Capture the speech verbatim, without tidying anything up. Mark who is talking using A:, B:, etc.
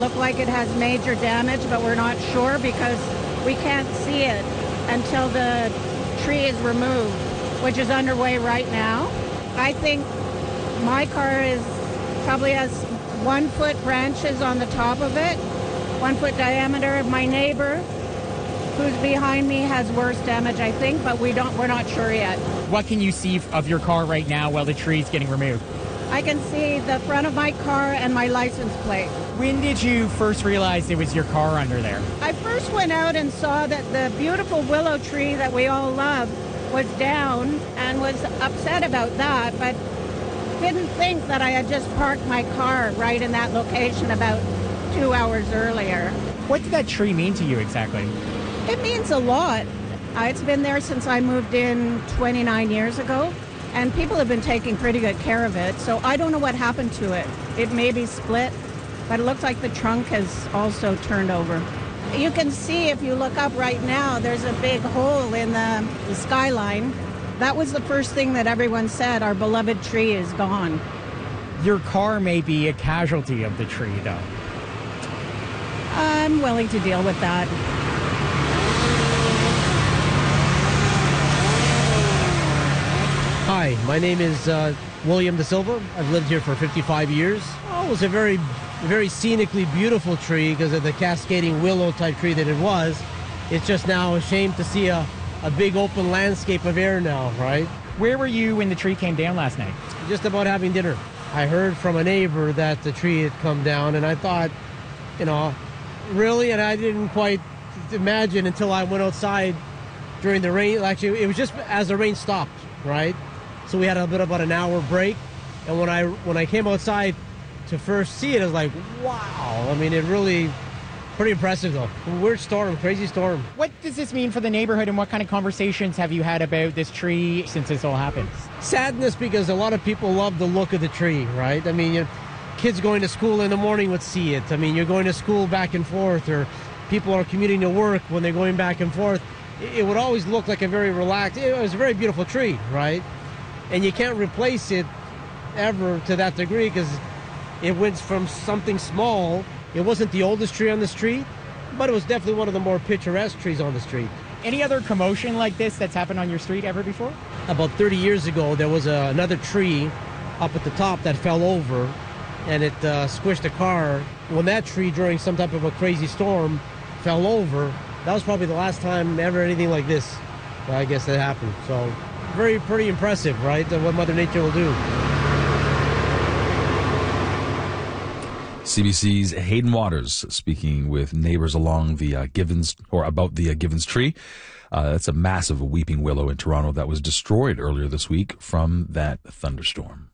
A: Look like it has major damage, but we're not sure because we can't see it until the tree is removed, which is underway right now. I think my car is probably has one foot branches on the top of it, one foot diameter. My neighbor, who's behind me, has worse damage, I think, but we don't, we're not sure yet.
B: What can you see of your car right now while the tree's getting removed?
A: I can see the front of my car and my license plate.
B: When did you first realize it was your car under there?
A: I first went out and saw that the beautiful willow tree that we all love was down and was upset about that, but didn't think that I had just parked my car right in that location about two hours earlier.
B: What did that tree mean to you exactly?
A: It means a lot. Uh, it's been there since I moved in twenty-nine years ago, and people have been taking pretty good care of it, so I don't know what happened to it. It may be split, but it looks like the trunk has also turned over. You can see if you look up right now, there's a big hole in the, the skyline. That was the first thing that everyone said, our beloved tree is gone.
B: Your car may be a casualty of the tree, though.
A: I'm willing to deal with that.
C: Hi, my name is uh, William De Silva. I've lived here for fifty-five years. Oh, it was a very, very scenically beautiful tree because of the cascading willow type tree that it was. It's just now a shame to see a, a big open landscape of air now, right?
B: Where were you when the tree came down last night?
C: Just about having dinner. I heard from a neighbor that the tree had come down, and I thought, you know, really? And I didn't quite imagine until I went outside during the rain. Actually, it was just as the rain stopped, right? So we had a bit about an hour break, and when I when I came outside to first see it, I was like, wow. I mean, it really, pretty impressive though. Weird storm, crazy storm.
B: What does this mean for the neighborhood, and what kind of conversations have you had about this tree since this all happened?
C: Sadness, because a lot of people love the look of the tree, right? I mean, you know, kids going to school in the morning would see it. I mean, you're going to school back and forth, or people are commuting to work when they're going back and forth. It would always look like a very relaxed, it was a very beautiful tree, right? And you can't replace it ever to that degree because it went from something small. It wasn't the oldest tree on the street, but it was definitely one of the more picturesque trees on the street.
B: Any other commotion like this that's happened on your street ever before?
C: About thirty years ago, there was a, another tree up at the top that fell over, and it uh, squished a car. When that tree, during some type of a crazy storm, fell over, that was probably the last time ever anything like this, I guess, that happened. So very, pretty impressive, right, what Mother Nature will do.
D: C B C's Hayden Waters speaking with neighbors along the uh, Givens, or about the uh, Givens tree. Uh, that's a massive weeping willow in Toronto that was destroyed earlier this week from that thunderstorm.